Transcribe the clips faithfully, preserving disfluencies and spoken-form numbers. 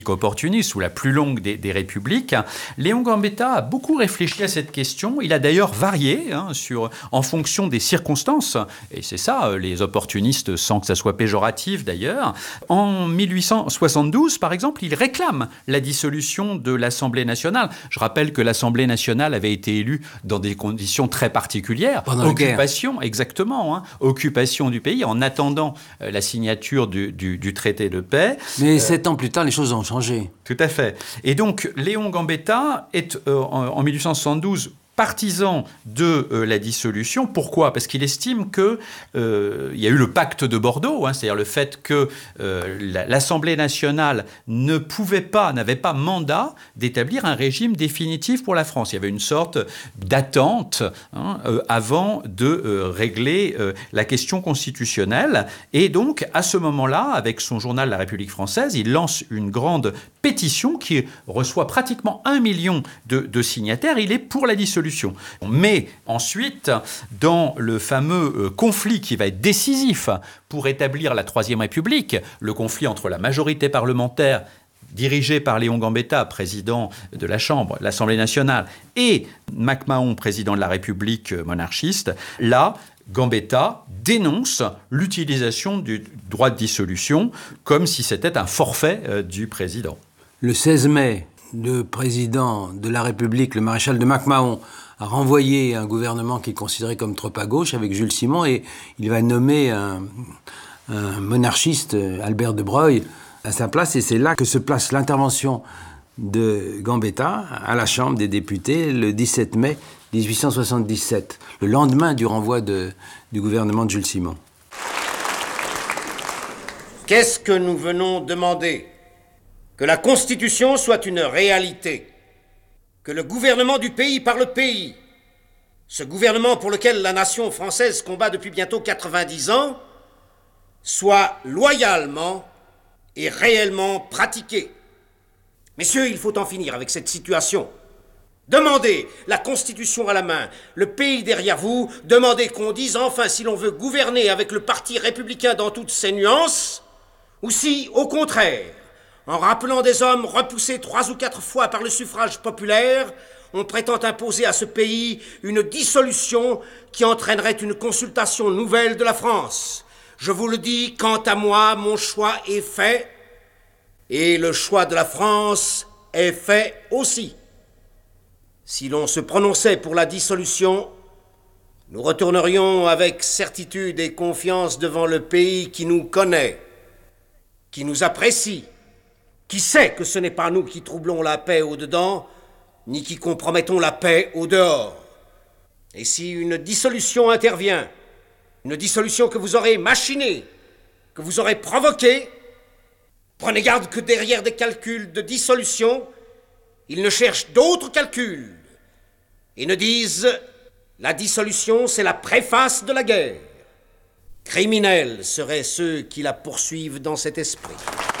opportuniste, ou la plus longue des, des républiques, Léon Gambetta a beaucoup réfléchi à cette question. Il a d'ailleurs varié hein, sur, en fonction des circonstances. Et c'est ça, les opportunistes, sans que ça soit péjoratif d'ailleurs. En mille huit cent soixante-douze, par exemple, il réclame la dissolution de l'Assemblée nationale. Je rappelle que l'Assemblée nationale avait été élue dans des conditions très particulières. Pendant Occupation, exactement. Hein, occupation du pays en attendant euh, la signature du, du, du traité de paix. Mais euh, sept ans plus tard, les choses ont changé. Tout à fait. Et donc, Léon Gambetta est, euh, en, en mille huit cent soixante-douze, partisan de euh, la dissolution. Pourquoi ? Parce qu'il estime qu'il euh, y a eu le pacte de Bordeaux, hein, c'est-à-dire le fait que euh, la, l'Assemblée nationale ne pouvait pas, n'avait pas mandat d'établir un régime définitif pour la France. Il y avait une sorte d'attente hein, euh, avant de euh, régler euh, la question constitutionnelle. Et donc, à ce moment-là, avec son journal La République française, il lance une grande pétition qui reçoit pratiquement un million de, de signataires. Il est pour la dissolution. Mais ensuite, dans le fameux conflit qui va être décisif pour établir la Troisième République, le conflit entre la majorité parlementaire dirigée par Léon Gambetta, président de la Chambre, l'Assemblée nationale, et MacMahon, président de la République monarchiste, là, Gambetta dénonce l'utilisation du droit de dissolution comme si c'était un forfait euh, du président. Le seize mai, le président de la République, le maréchal de MacMahon, a renvoyé un gouvernement qu'il considérait comme trop à gauche avec Jules Simon et il va nommer un, un monarchiste, Albert de Broglie, à sa place. Et c'est là que se place l'intervention de Gambetta à la Chambre des députés le dix-sept mai dix-huit cent soixante-dix-sept, le lendemain du renvoi de, du gouvernement de Jules Simon. Qu'est-ce que nous venons demander ? Que la Constitution soit une réalité, que le gouvernement du pays par le pays, ce gouvernement pour lequel la nation française combat depuis bientôt quatre-vingt-dix ans, soit loyalement et réellement pratiqué. Messieurs, il faut en finir avec cette situation. Demandez la Constitution à la main, le pays derrière vous, demandez qu'on dise enfin si l'on veut gouverner avec le parti républicain dans toutes ses nuances, ou si, au contraire, en rappelant des hommes repoussés trois ou quatre fois par le suffrage populaire, on prétend imposer à ce pays une dissolution qui entraînerait une consultation nouvelle de la France. Je vous le dis, quant à moi, mon choix est fait, et le choix de la France est fait aussi. Si l'on se prononçait pour la dissolution, nous retournerions avec certitude et confiance devant le pays qui nous connaît, qui nous apprécie, qui sait que ce n'est pas nous qui troublons la paix au-dedans, ni qui compromettons la paix au-dehors. Et si une dissolution intervient, une dissolution que vous aurez machinée, que vous aurez provoquée, prenez garde que derrière des calculs de dissolution, ils ne cherchent d'autres calculs et ne disent « la dissolution, c'est la préface de la guerre ». Criminels seraient ceux qui la poursuivent dans cet esprit.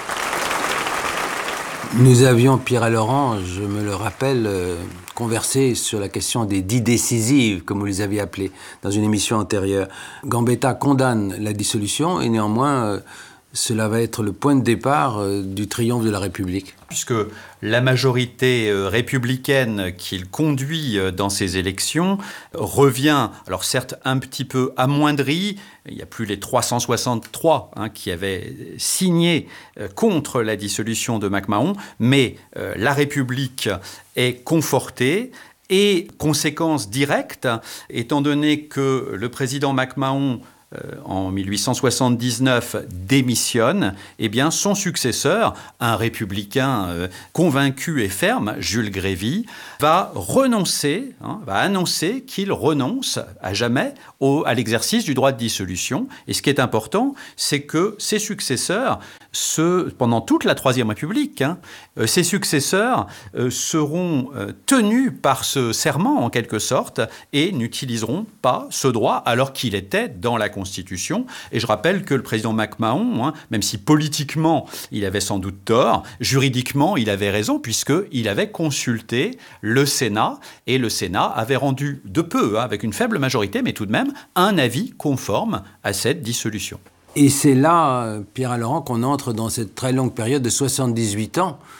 Nous avions, Pierre et Laurent, je me le rappelle, euh, conversé sur la question des dix décisives, comme vous les aviez appelées, dans une émission antérieure. Gambetta condamne la dissolution et néanmoins, euh, cela va être le point de départ euh, du triomphe de la République. Puisque la majorité euh, républicaine qu'il conduit euh, dans ces élections revient, alors certes un petit peu amoindrie, il n'y a plus les trois cent soixante-trois hein, qui avaient signé euh, contre la dissolution de MacMahon, mais euh, la République est confortée. Et conséquence directe, étant donné que le président MacMahon Euh, en mille huit cent soixante-dix-neuf, démissionne, eh bien, son successeur, un républicain euh, convaincu et ferme, Jules Grévy, va renoncer, hein, va annoncer qu'il renonce à jamais au, à l'exercice du droit de dissolution. Et ce qui est important, c'est que ses successeurs, ce, pendant toute la Troisième République, hein, euh, ses successeurs euh, seront euh, tenus par ce serment, en quelque sorte, et n'utiliseront pas ce droit alors qu'il était dans la Constitution. Et je rappelle que le président MacMahon, hein, même si politiquement il avait sans doute tort, juridiquement il avait raison puisqu'il avait consulté le Sénat et le Sénat avait rendu de peu, hein, avec une faible majorité, mais tout de même, un avis conforme à cette dissolution. Et c'est là, Pierre Laurent, qu'on entre dans cette très longue période de soixante-dix-huit ans